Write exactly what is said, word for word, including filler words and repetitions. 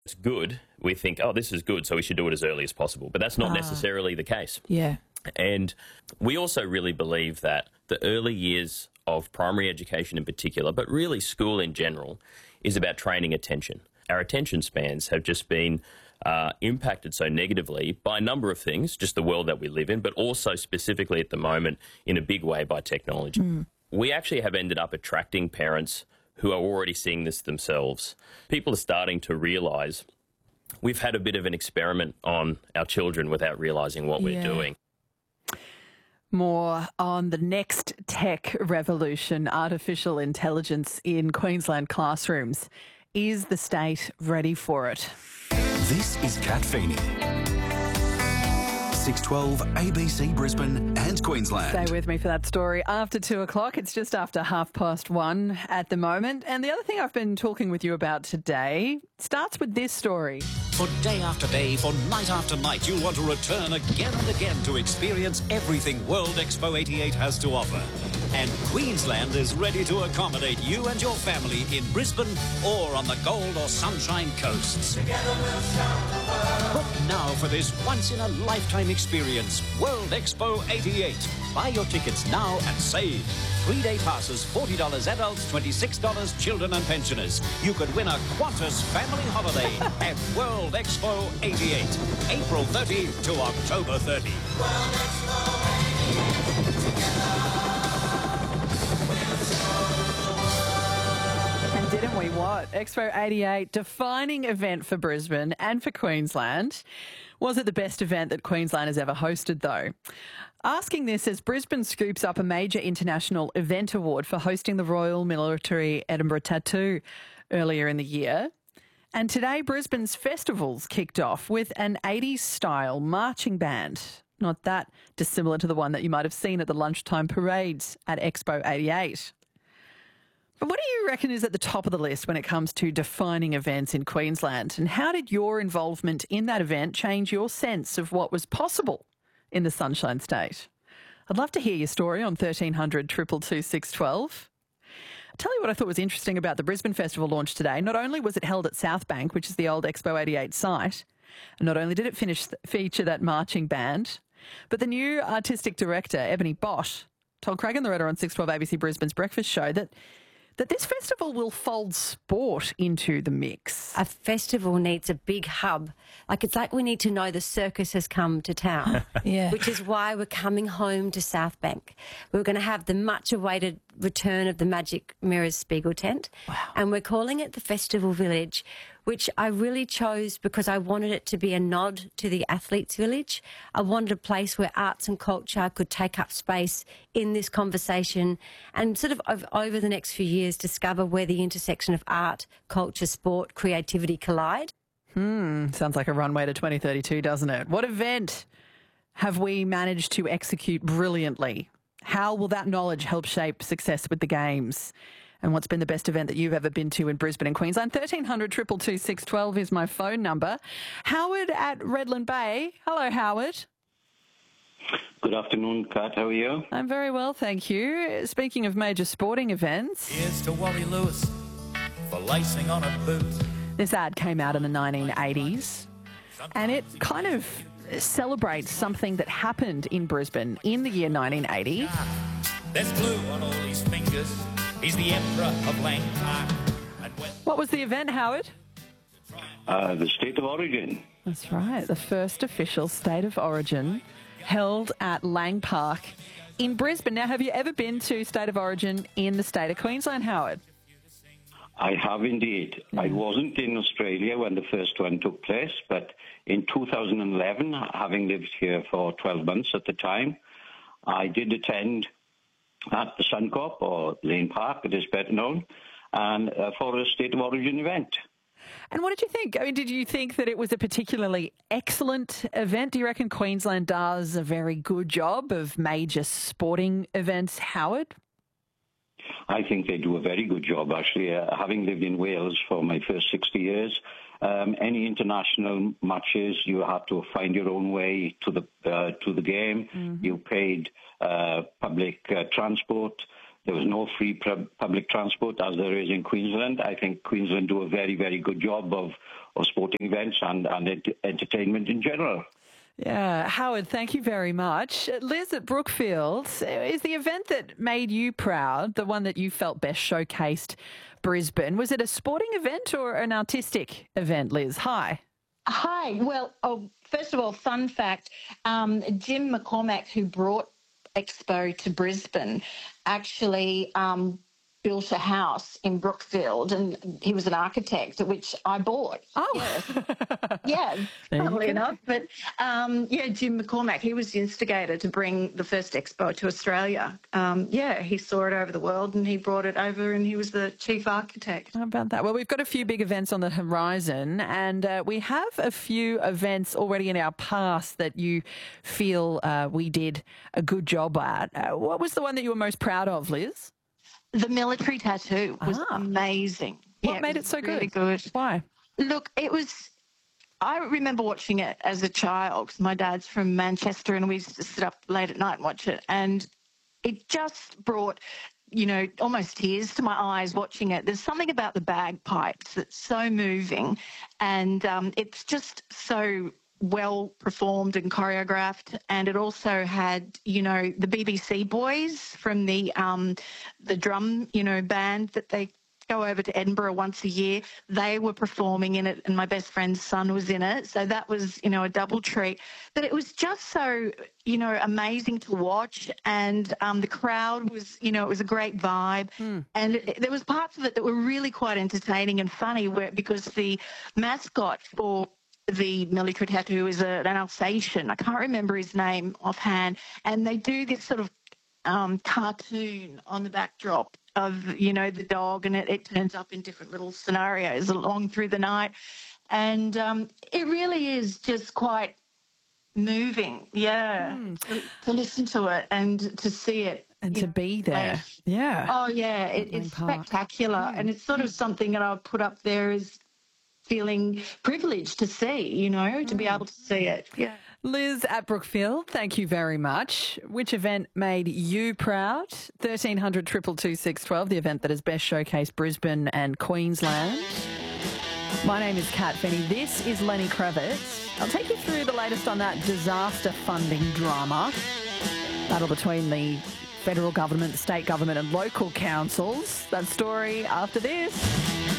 it's good, we think, oh, this is good, so we should do it as early as possible. But that's not Ah. necessarily the case. Yeah. And we also really believe that the early years of primary education in particular, but really school in general, is about training attention. Our attention spans have just been uh, impacted so negatively by a number of things, just the world that we live in, but also specifically at the moment in a big way by technology. Mm. We actually have ended up attracting parents who are already seeing this themselves. People are starting to realise we've had a bit of an experiment on our children without realising what we're Yeah. doing. More on the next tech revolution, artificial intelligence in Queensland classrooms. Is the state ready for it? This is Kat Feeney. six twelve A B C Brisbane and Queensland. Stay with me for that story. After two o'clock, it's just after half past one at the moment. And the other thing I've been talking with you about today starts with this story. For day after day, for night after night, you'll want to return again and again to experience everything World Expo eighty-eight has to offer. And Queensland is ready to accommodate you and your family in Brisbane or on the Gold or Sunshine coasts. Together we'll shout the world. Book now for this once-in-a-lifetime experience, World Expo eighty-eight. Buy your tickets now and save. Three-day passes, forty dollars adults, twenty-six dollars children and pensioners. You could win a Qantas family holiday at World Expo eighty-eight. April thirtieth to October thirtieth. World Expo eighty-eight. Together. And didn't we what? Expo eighty-eight, defining event for Brisbane and for Queensland. Was it the best event that Queensland has ever hosted, though? Asking this as Brisbane scoops up a major international event award for hosting the Royal Military Edinburgh Tattoo earlier in the year. And today, Brisbane's festivals kicked off with an eighties-style marching band. Not that dissimilar to the one that you might have seen at the lunchtime parades at Expo eighty-eight. But what do you reckon is at the top of the list when it comes to defining events in Queensland? And how did your involvement in that event change your sense of what was possible in the Sunshine State? I'd love to hear your story on thirteen hundred, two two two, six one two. I'll tell you what I thought was interesting about the Brisbane Festival launch today. Not only was it held at South Bank, which is the old Expo eighty-eight site, and not only did it finish feature that marching band, but the new artistic director, Ebony Bosch, told Craig and Loretta on six twelve A B C Brisbane's Breakfast Show that that this festival will fold sport into the mix. A festival needs a big hub. Like, it's like we need to know the circus has come to town. Yeah. Which is why we're coming home to South Bank. We're going to have the much-awaited return of the Magic Mirrors Spiegel tent. Wow. And we're calling it the Festival Village, which I really chose because I wanted it to be a nod to the Athletes Village. I wanted a place where arts and culture could take up space in this conversation and sort of over the next few years discover where the intersection of art, culture, sport, creativity collide. Hmm, sounds like a runway to twenty thirty-two, doesn't it? What event have we managed to execute brilliantly? How will that knowledge help shape success with the Games? And what's been the best event that you've ever been to in Brisbane and Queensland? thirteen hundred, two two two, six one two is my phone number. Howard at Redland Bay. Hello, Howard. Good afternoon, Kat. How are you? I'm very well, thank you. Speaking of major sporting events, here's to Wally Lewis for lacing on a boot. This ad came out in the nineteen eighties, and it kind of celebrates something that happened in Brisbane in the year nineteen eighty. There's glue on all his fingers. He's the Emperor of Lang Park. What was the event, Howard? Uh, the State of Origin. That's right, the first official State of Origin held at Lang Park in Brisbane. Now, have you ever been to State of Origin in the state of Queensland, Howard? I have indeed. Mm. I wasn't in Australia when the first one took place, but in two thousand eleven, having lived here for twelve months at the time, I did attend at the Suncorp, or Lane Park, it is better known, and uh, for a State of Origin event. And what did you think? I mean, did you think that it was a particularly excellent event? Do you reckon Queensland does a very good job of major sporting events, Howard? I think they do a very good job, actually. Uh, having lived in Wales for my first sixty years, um, any international matches, you had to find your own way to the uh, to the game. Mm-hmm. You paid uh, public uh, transport. There was no free pub- public transport as there is in Queensland. I think Queensland do a very, very good job of, of sporting events and, and ent- entertainment in general. Yeah, Howard, thank you very much. Liz at Brookfield, is the event that made you proud the one that you felt best showcased Brisbane? Was it a sporting event or an artistic event, Liz? Hi. Hi. Well, oh, first of all, fun fact, um, Jim McCormack, who brought Expo to Brisbane, actually um, built a house in Brookfield, and he was an architect, which I bought. Oh. Yes. Yeah, funnily enough. But, um, yeah, Jim McCormack, he was the instigator to bring the first Expo to Australia. Um, yeah, he saw it over the world and he brought it over and he was the chief architect. How about that? Well, we've got a few big events on the horizon, and uh, we have a few events already in our past that you feel uh, we did a good job at. Uh, what was the one that you were most proud of, Liz? The military tattoo was Ah. amazing. What Yeah, made it was so really good? good? Why? Look, it was. I remember watching it as a child because my dad's from Manchester and we used to sit up late at night and watch it. And it just brought, you know, almost tears to my eyes watching it. There's something about the bagpipes that's so moving, and um, it's just so well performed and choreographed. And it also had, you know, the B B C boys from the um, the drum, you know, band that they go over to Edinburgh once a year. They were performing in it, and my best friend's son was in it. So that was, you know, a double treat. But it was just so, you know, amazing to watch. And um, the crowd was, you know, it was a great vibe. Mm. And it, there was parts of it that were really quite entertaining and funny, where because the mascot for the military tattoo is a, an Alsatian. I can't remember his name offhand. And they do this sort of um, cartoon on the backdrop of, you know, the dog, and it, it turns up in different little scenarios along through the night. And um, it really is just quite moving, yeah, mm. to, to listen to it and to see it. And to know, be there, like, yeah. Oh, yeah, it, it's Park. spectacular. Mm. And it's sort of something that I've put up there as feeling privileged to see, you know, to mm. be able to see it. Yeah. Liz at Brookfield, thank you very much. Which event made you proud? thirteen hundred, two two two, six one two, the event that has best showcased Brisbane and Queensland. My name is Kat Finney. This is Lenny Kravitz. I'll take you through the latest on that disaster funding drama. Battle between the federal government, state government and local councils. That story after this.